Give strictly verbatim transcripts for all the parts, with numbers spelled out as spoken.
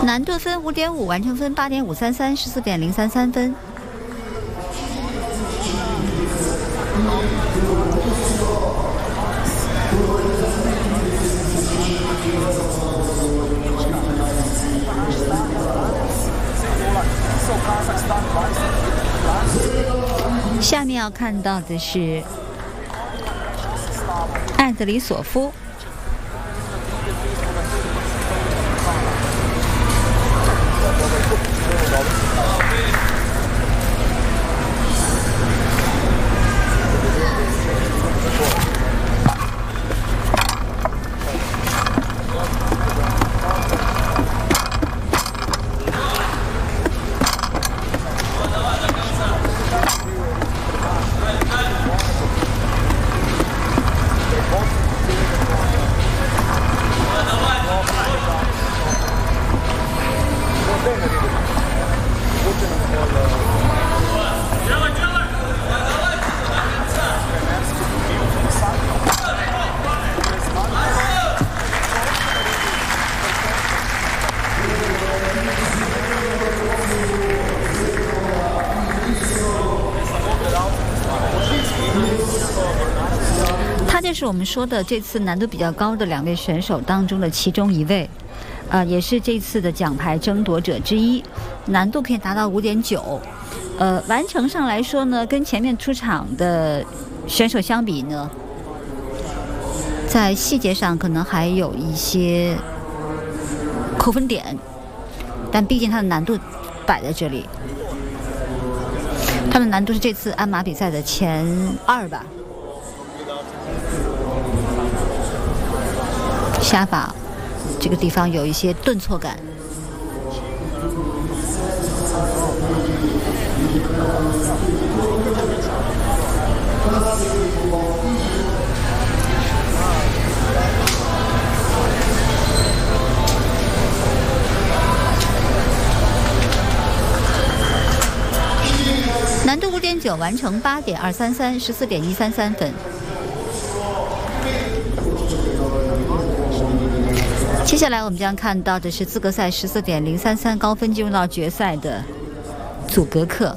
难度分五点五，完成分八点五三三，十四点零三三分。下面要看到的是艾德里索夫。他就是我们说的这次难度比较高的两位选手当中的其中一位，呃，也是这次的奖牌争夺者之一，难度可以达到五点九，呃，完成上来说呢，跟前面出场的选手相比呢，在细节上可能还有一些扣分点，但毕竟它的难度摆在这里，它的难度是这次鞍马比赛的前二吧。下法这个地方有一些顿挫感。难度五点九，完成八点二三三，十四点一三三分。接下来我们将看到的是资格赛十四点零三三高分进入到决赛的祖格克。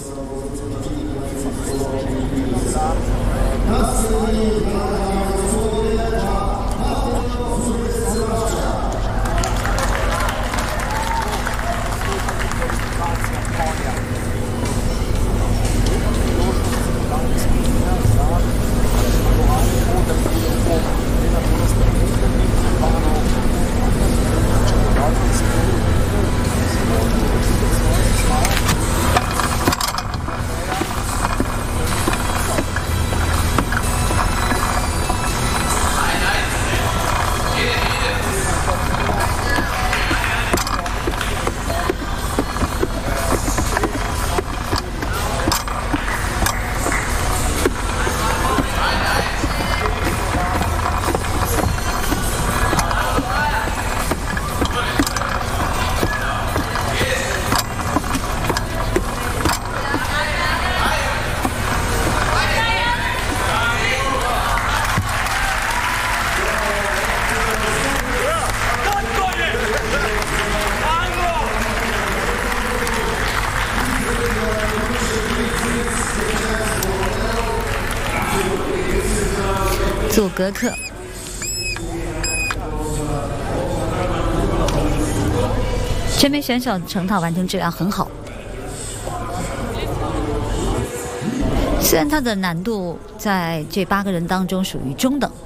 祖格克，这名选手成套完成质量很好，虽然他的难度在这八个人当中属于中等。